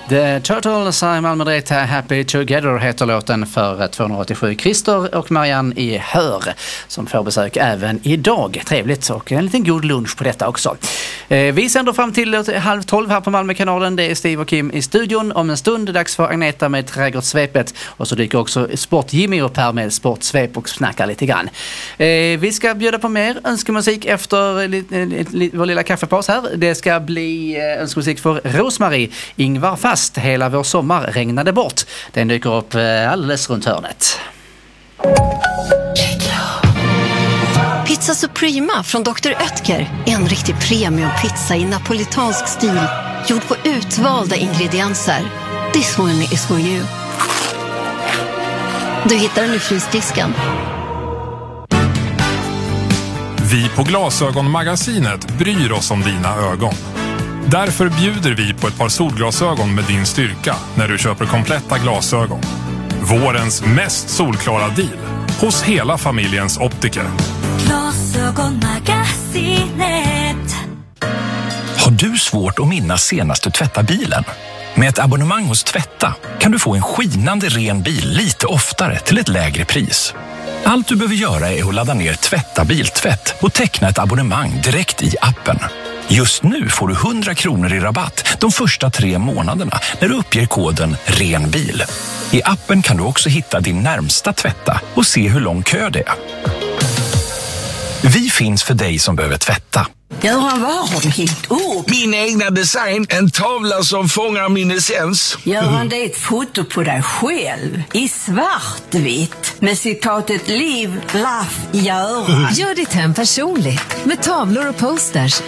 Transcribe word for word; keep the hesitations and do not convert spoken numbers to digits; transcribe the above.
The Turtles i Malmö Direkt, Happy Together heter låten för tvåhundraåttiosju. Christer och Marianne i Hör som får besök även idag. Trevligt och en liten god lunch på detta också. Eh, vi sänder fram till halv tolv här på Malmökanalen. Det är Steve och Kim i studion. Om en stund är det dags för Agneta med Trädgårdssvepet. Och så dyker också Sport-Jimmy upp här med Sportsvep och snackar lite grann. Eh, vi ska bjuda på mer önskemusik efter li, li, li, vår lilla kaffepaus här. Det ska bli eh, önskemusik för Rosmarie. Ingvar Fast. Hela vår sommar regnade bort. Den dyker upp alldeles runt hörnet. Pizza Suprema från doktor Oetker. En riktig premiumpizza i napolitansk stil. Gjord på utvalda ingredienser. This one is for you. Du hittar den i frysdisken. Vi på Glasögonmagasinet bryr oss om dina ögon. Därför bjuder vi på ett par solglasögon med din styrka när du köper kompletta glasögon. Vårens mest solklara deal hos hela familjens optiker. Glasögonmagasinet. Har du svårt att minnas senast du tvättar bilen? Med ett abonnemang hos Tvätta kan du få en skinande ren bil lite oftare till ett lägre pris. Allt du behöver göra är att ladda ner Tvätta biltvätt och teckna ett abonnemang direkt i appen. Just nu får du hundra kronor i rabatt de första tre månaderna när du uppger koden RENBIL. I appen kan du också hitta din närmsta Tvätta och se hur lång kö det är. Vi finns för dig som behöver tvätta. Göran, vad har du hittat upp? Min egna design, en tavla som fångar min essens. Göran, det är ett foto på dig själv. I svartvitt. Med citatet Liv, laugh, göra. Gör ditt hem personligt med tavlor och posters